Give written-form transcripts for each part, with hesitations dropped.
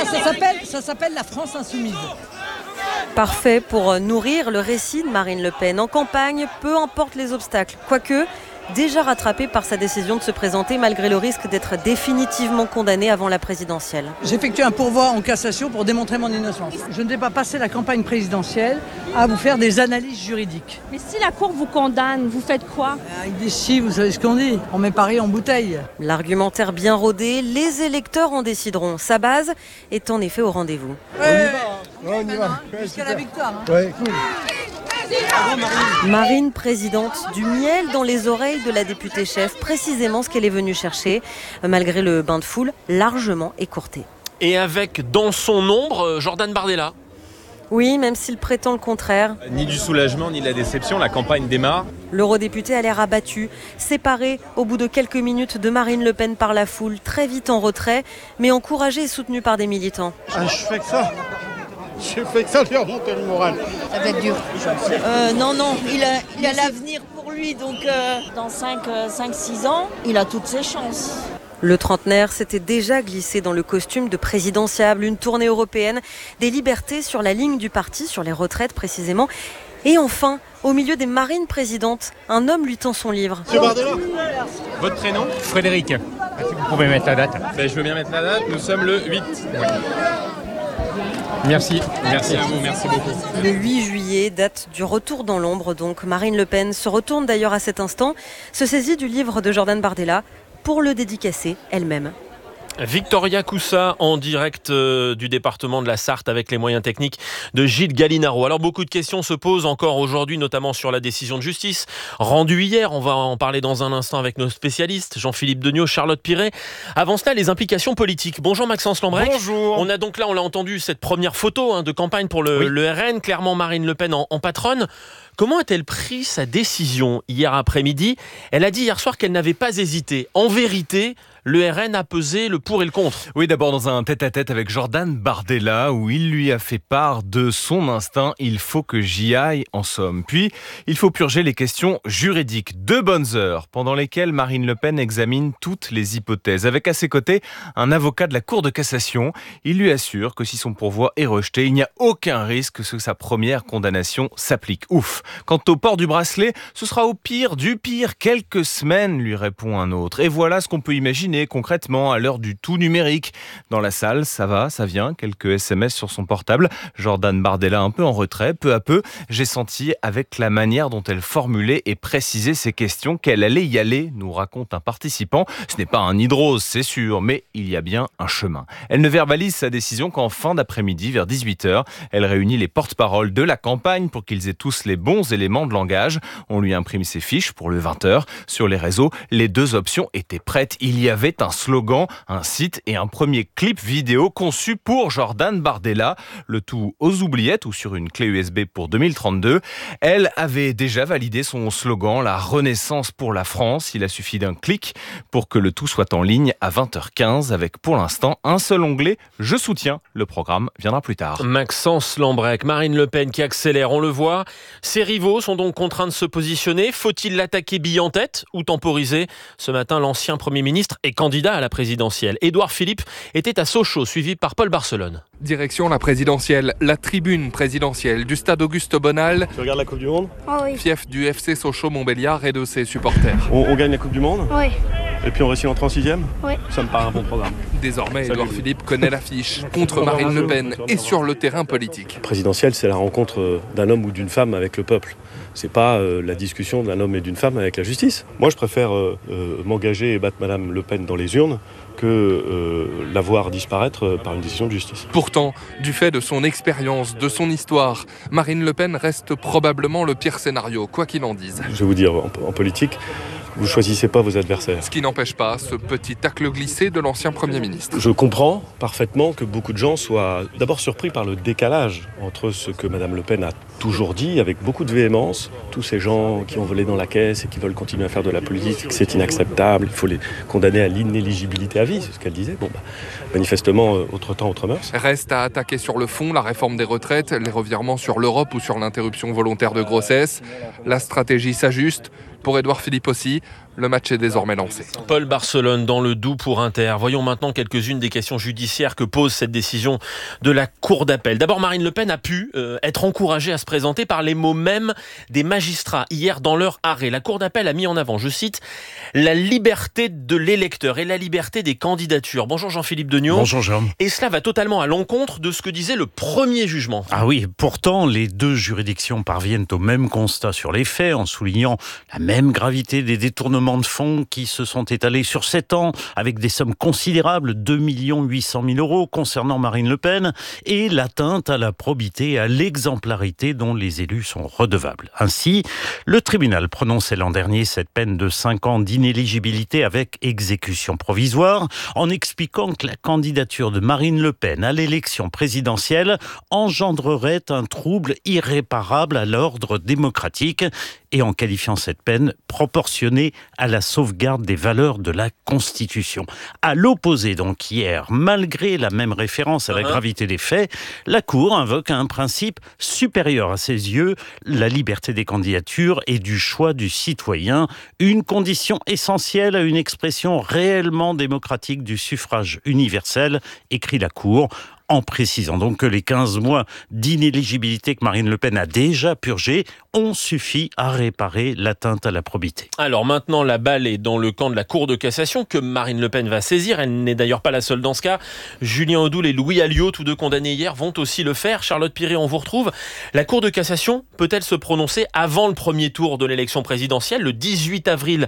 Ça s'appelle la France insoumise. Parfait pour nourrir le récit de Marine Le Pen en campagne, peu importe les obstacles. Quoique, déjà rattrapée par sa décision de se présenter malgré le risque d'être définitivement condamnée avant la présidentielle. J'effectue un pourvoi en cassation pour démontrer mon innocence. Je ne vais pas passer la campagne présidentielle à vous faire des analyses juridiques. Mais si la Cour vous condamne, vous faites quoi ? Ici, vous savez ce qu'on dit, on met Paris en bouteille. L'argumentaire bien rodé, les électeurs en décideront. Sa base est en effet au rendez-vous. On y va. Jusqu'à la victoire. Ouais, cool. Marine, présidente, du miel dans les oreilles de la députée chef, précisément ce qu'elle est venue chercher, malgré le bain de foule largement écourté. Et avec dans son ombre Jordan Bardella. Oui, même s'il prétend le contraire. Ni du soulagement, ni de la déception, la campagne démarre. L'eurodéputé a l'air abattu, séparé au bout de quelques minutes de Marine Le Pen par la foule, très vite en retrait, mais encouragé et soutenu par des militants. Je fais que ça. J'ai fait que ça lui remonter le moral. Ça va être dur. Non, il a l'avenir pour lui, donc dans 5-6 ans, il a toutes ses chances. Le trentenaire s'était déjà glissé dans le costume de présidentiable, une tournée européenne, des libertés sur la ligne du parti, sur les retraites précisément. Et enfin, au milieu des marines présidentes, un homme lui tend son livre. C'est Bardella. Votre prénom ? Frédéric, vous pouvez mettre la date. Je veux bien mettre la date, nous sommes le 8. Ouais. Merci. Merci à vous, merci beaucoup. Le 8 juillet, date du retour dans l'ombre, donc Marine Le Pen se retourne d'ailleurs à cet instant, se saisit du livre de Jordan Bardella pour le dédicacer elle-même. Victoria Coussa en direct du département de la Sarthe avec les moyens techniques de Gilles Gallinaro. Alors beaucoup de questions se posent encore aujourd'hui, notamment sur la décision de justice rendue hier. On va en parler dans un instant avec nos spécialistes, Jean-Philippe Degnaud, Charlotte Piret. Avant cela, les implications politiques. Bonjour Maxence Lambrec. Bonjour. On a donc là, on l'a entendu, cette première photo de campagne pour le RN, clairement Marine Le Pen en patronne. Comment a-t-elle pris sa décision hier après-midi ? Elle a dit hier soir qu'elle n'avait pas hésité. En vérité, le RN a pesé le pour et le contre. Oui, d'abord dans un tête-à-tête avec Jordan Bardella, où il lui a fait part de son instinct « il faut que j'y aille » en somme. Puis, il faut purger les questions juridiques. 2 bonnes heures pendant lesquelles Marine Le Pen examine toutes les hypothèses. Avec à ses côtés un avocat de la Cour de cassation. Il lui assure que si son pourvoi est rejeté, il n'y a aucun risque que sa première condamnation s'applique. Ouf. Quant au port du bracelet, ce sera au pire du pire. Quelques semaines, lui répond un autre. Et voilà ce qu'on peut imaginer concrètement à l'heure du tout numérique. Dans la salle, ça va, ça vient, quelques SMS sur son portable. Jordan Bardella un peu en retrait. Peu à peu, j'ai senti avec la manière dont elle formulait et précisait ses questions qu'elle allait y aller, nous raconte un participant. Ce n'est pas un nid de rose, c'est sûr, mais il y a bien un chemin. Elle ne verbalise sa décision qu'en fin d'après-midi, vers 18h. Elle réunit les porte-paroles de la campagne pour qu'ils aient tous les bons éléments de langage. On lui imprime ses fiches pour le 20h. Sur les réseaux, les 2 options étaient prêtes. Il y avait un slogan, un site et un premier clip vidéo conçu pour Jordan Bardella. Le tout aux oubliettes ou sur une clé USB pour 2032. Elle avait déjà validé son slogan, la Renaissance pour la France. Il a suffi d'un clic pour que le tout soit en ligne à 20h15 avec pour l'instant un seul onglet « Je soutiens ». Le programme viendra plus tard. Maxence Lambrec, Marine Le Pen qui accélère, on le voit. Ses rivaux sont donc contraints de se positionner. Faut-il l'attaquer bille en tête ou temporiser ? Ce matin, l'ancien Premier ministre est candidat à la présidentielle. Édouard Philippe était à Sochaux, suivi par Paul Barcelone. Direction la présidentielle, la tribune présidentielle du stade Auguste Bonal. Tu regardes la Coupe du Monde ? Oui. Fief du FC Sochaux-Montbéliard et de ses supporters. On gagne la Coupe du Monde ? Oui. Et puis on réussit en 36e ? Oui. Ça me paraît un bon programme. Désormais, Édouard Philippe connaît l'affiche contre Marine Le Pen et sur le terrain politique. Présidentielle, c'est la rencontre d'un homme ou d'une femme avec le peuple. C'est pas la discussion d'un homme et d'une femme avec la justice. Moi, je préfère m'engager et battre Madame Le Pen dans les urnes que la voir disparaître par une décision de justice. Pourtant, du fait de son expérience, de son histoire, Marine Le Pen reste probablement le pire scénario, quoi qu'il en dise. Je vais vous dire, en politique, vous choisissez pas vos adversaires. Ce qui n'empêche pas ce petit tacle glissé de l'ancien Premier ministre. Je comprends parfaitement que beaucoup de gens soient d'abord surpris par le décalage entre ce que Madame Le Pen a toujours dit avec beaucoup de véhémence, tous ces gens qui ont volé dans la caisse et qui veulent continuer à faire de la politique, que c'est inacceptable, il faut les condamner à l'inéligibilité à vie, c'est ce qu'elle disait. Manifestement, autre temps, autre mœurs. Reste à attaquer sur le fond la réforme des retraites, les revirements sur l'Europe ou sur l'interruption volontaire de grossesse. La stratégie s'ajuste. Pour Édouard Philippe aussi, Le match est désormais lancé. Paul Barcelone dans le Doubs pour Inter. Voyons maintenant quelques-unes des questions judiciaires que pose cette décision de la Cour d'appel. D'abord, Marine Le Pen a pu être encouragée à se présenter par les mots mêmes des magistrats hier dans leur arrêt. La Cour d'appel a mis en avant, je cite, la liberté de l'électeur et la liberté des candidatures. Bonjour Jean-Philippe Degnaud. Bonjour Jérôme. Et cela va totalement à l'encontre de ce que disait le premier jugement. Ah oui, pourtant les deux juridictions parviennent au même constat sur les faits en soulignant la même gravité des détournements de fonds qui se sont étalés sur 7 ans avec des sommes considérables, 2 800 000 € concernant Marine Le Pen et l'atteinte à la probité et à l'exemplarité dont les élus sont redevables. Ainsi, le tribunal prononçait l'an dernier cette peine de 5 ans d'inéligibilité avec exécution provisoire en expliquant que la candidature de Marine Le Pen à l'élection présidentielle engendrerait un trouble irréparable à l'ordre démocratique et en qualifiant cette peine proportionnée à la sauvegarde des valeurs de la Constitution. À l'opposé donc hier, malgré la même référence à la gravité des faits, la Cour invoque un principe supérieur à ses yeux, la liberté des candidatures et du choix du citoyen, une condition essentielle à une expression réellement démocratique du suffrage universel, écrit la Cour, en précisant donc que les 15 mois d'inéligibilité que Marine Le Pen a déjà purgés ont suffi à réparer l'atteinte à la probité. Alors maintenant, la balle est dans le camp de la Cour de cassation que Marine Le Pen va saisir. Elle n'est d'ailleurs pas la seule dans ce cas. Julien Audoul et Louis Alliot, tous deux condamnés hier, vont aussi le faire. Charlotte Piré, on vous retrouve. La Cour de cassation peut-elle se prononcer avant le premier tour de l'élection présidentielle, le 18 avril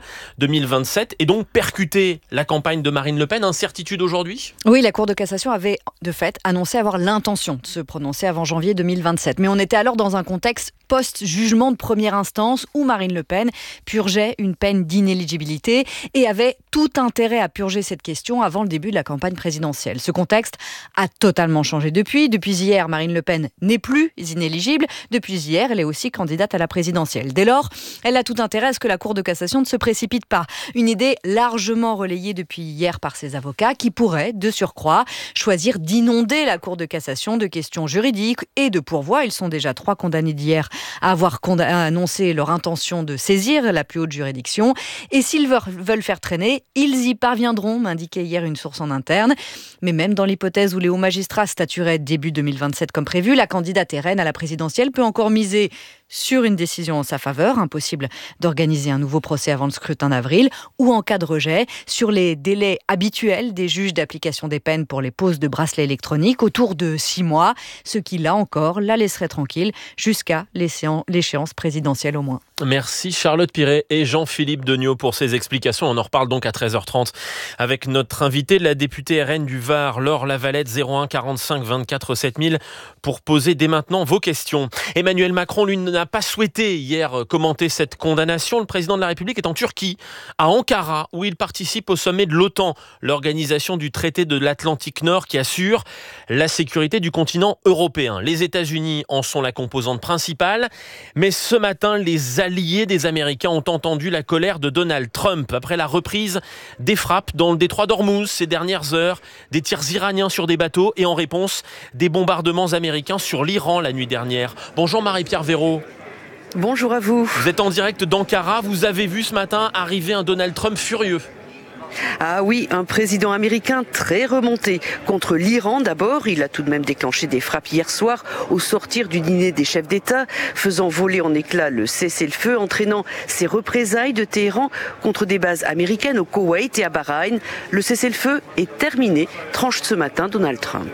2027, et donc percuter la campagne de Marine Le Pen? Incertitude aujourd'hui? Oui, la Cour de cassation avait de fait annoncé avoir l'intention de se prononcer avant janvier 2027. Mais on était alors dans un contexte post-jugement de première instance où Marine Le Pen purgeait une peine d'inéligibilité et avait tout intérêt à purger cette question avant le début de la campagne présidentielle. Ce contexte a totalement changé depuis. Depuis hier, Marine Le Pen n'est plus inéligible. Depuis hier, elle est aussi candidate à la présidentielle. Dès lors, elle a tout intérêt à ce que la Cour de cassation ne se précipite pas. Une idée largement relayée depuis hier par ses avocats qui pourraient, de surcroît, choisir d'inonder la Cour de cassation de questions juridiques et de pourvoi. Ils sont déjà 3 condamnés d'hier à avoir annoncé leur intention de saisir la plus haute juridiction. Et s'ils veulent faire traîner, ils y parviendront, m'indiquait hier une source en interne. Mais même dans l'hypothèse où les hauts magistrats statueraient début 2027 comme prévu, la candidate RN à la présidentielle peut encore miser sur une décision en sa faveur, impossible d'organiser un nouveau procès avant le scrutin d'avril, ou en cas de rejet, sur les délais habituels des juges d'application des peines pour les poses de bracelets électroniques, autour de 6 mois, ce qui, là encore, la laisserait tranquille jusqu'à l'échéance présidentielle au moins. Merci Charlotte Piré et Jean-Philippe Degnaud pour ces explications. On en reparle donc à 13h30 avec notre invité, la députée RN du Var, Laure Lavalette, 01 45 24 7000, pour poser dès maintenant vos questions. Emmanuel Macron, lui, n'a pas souhaité hier commenter cette condamnation. Le président de la République est en Turquie, à Ankara, où il participe au sommet de l'OTAN, l'organisation du traité de l'Atlantique Nord qui assure la sécurité du continent européen. Les États-Unis en sont la composante principale, mais ce matin, les alliés des Américains ont entendu la colère de Donald Trump après la reprise des frappes dans le détroit d'Ormuz ces dernières heures, des tirs iraniens sur des bateaux et en réponse, des bombardements américains sur l'Iran la nuit dernière. Bonjour Marie-Pierre Véraud. Bonjour à vous. Vous êtes en direct d'Ankara. Vous avez vu ce matin arriver un Donald Trump furieux. Ah oui, un président américain très remonté. Contre l'Iran d'abord, il a tout de même déclenché des frappes hier soir au sortir du dîner des chefs d'État, faisant voler en éclats le cessez-le-feu, entraînant ses représailles de Téhéran contre des bases américaines au Koweït et à Bahreïn. Le cessez-le-feu est terminé, tranche ce matin Donald Trump.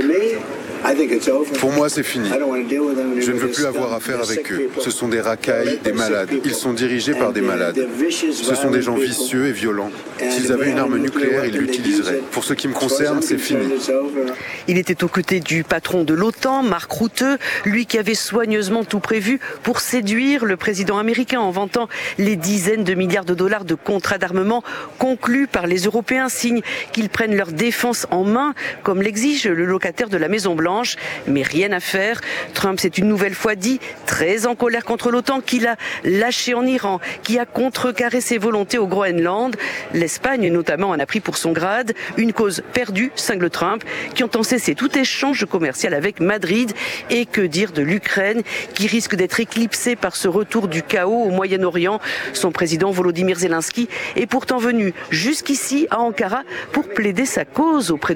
Pour moi, c'est fini. Je ne veux plus avoir affaire avec eux. Ce sont des racailles, des malades. Ils sont dirigés par des malades. Ce sont des gens vicieux et violents. S'ils avaient une arme nucléaire, ils l'utiliseraient. Pour ce qui me concerne, c'est fini. Il était aux côtés du patron de l'OTAN, Mark Rutte, lui qui avait soigneusement tout prévu pour séduire le président américain en vantant les dizaines de milliards de dollars de contrats d'armement conclus par les Européens, signe qu'ils prennent leur défense en main, comme l'exige le locataire de la Maison-Blanche. Maison-Blanche, mais rien à faire. Trump s'est une nouvelle fois dit très en colère contre l'OTAN, qu'il a lâché en Iran, qui a contrecarré ses volontés au Groenland. L'Espagne notamment en a pris pour son grade. Une cause perdue, cingle Trump, qui entend cesser tout échange commercial avec Madrid. Et que dire de l'Ukraine, qui risque d'être éclipsée par ce retour du chaos au Moyen-Orient. Son président Volodymyr Zelensky est pourtant venu jusqu'ici à Ankara pour plaider sa cause auprès